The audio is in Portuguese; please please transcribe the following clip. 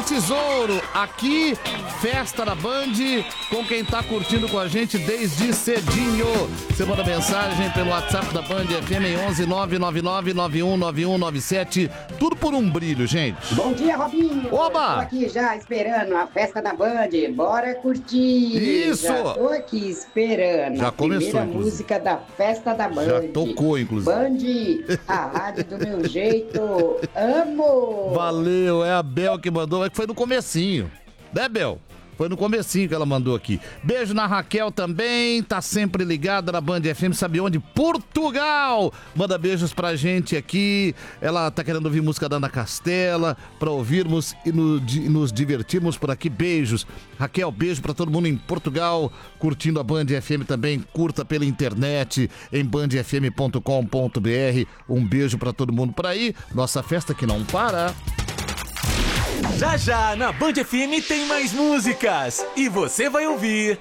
Tesouro, aqui, festa da Band, com quem tá curtindo com a gente desde cedinho. Você manda mensagem pelo WhatsApp da Band FM em 11 999 919197. Tudo por um brilho, gente. Bom dia, Robinho. Oba! Tô aqui já esperando a festa da Band. Bora curtir. Isso! Já tô aqui esperando. Já a começou, primeira inclusive. música da festa da Band. Já tocou, inclusive. Band, a rádio do meu jeito. Amo! Valeu, é a Bel que mandou, é que foi no comecinho. Né, Bel? Foi no comecinho que ela mandou aqui. Beijo na Raquel também, tá sempre ligada na Band FM, sabe onde? Portugal! Manda beijos pra gente aqui. Ela tá querendo ouvir música da Ana Castela, pra ouvirmos e nos divertirmos por aqui. Beijos. Raquel, beijo pra todo mundo em Portugal, curtindo a Band FM também. Curta pela internet em bandfm.com.br. Um beijo pra todo mundo por aí. Nossa festa que não para. Já já na Band FM tem mais músicas e você vai ouvir